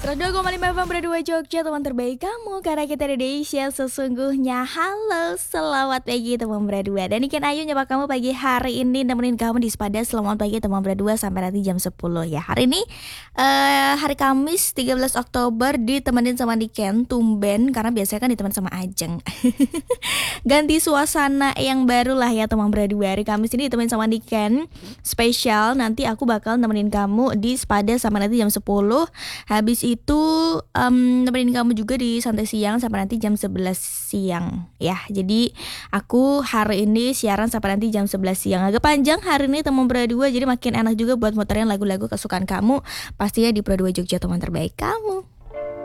102,5 FM Berdua Jogja, teman terbaik kamu. Karena kita ada di Asia sesungguhnya. Halo, selamat pagi teman berdua. Dan Niken Ayu nyapa kamu pagi hari ini, nemenin kamu di Sepada. Selamat pagi teman berdua sampai nanti jam 10 ya. Hari ini hari Kamis 13 Oktober ditemenin sama Niken. Tumben, karena biasanya kan ditemenin sama Ajeng. Ganti suasana yang baru lah ya teman berdua. Hari Kamis ini ditemenin sama Niken. Spesial, nanti aku bakal nemenin kamu di Sepada sampai nanti jam 10. Habis itu nemenin kamu juga di santai siang sampai nanti jam 11 siang ya. Jadi aku hari ini siaran sampai nanti jam 11 siang. Agak panjang hari ini teman berdua, jadi makin enak juga buat muterin lagu-lagu kesukaan kamu. Pastinya di Berdua Jogja, teman terbaik kamu.